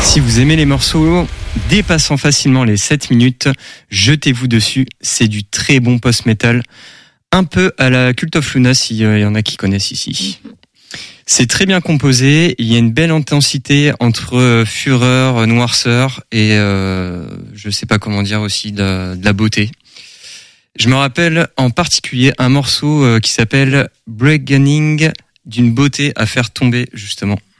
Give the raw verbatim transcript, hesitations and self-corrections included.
Si vous aimez les morceaux dépassant facilement les sept minutes, jetez-vous dessus. C'est du très bon post-metal. Un peu à la Cult of Luna, s'il y en a qui connaissent ici. C'est très bien composé. Il y a une belle intensité entre fureur, noirceur et euh, je sais pas comment dire aussi de la, de la beauté. Je me rappelle en particulier un morceau qui s'appelle Breaking, d'une beauté à faire tomber justement.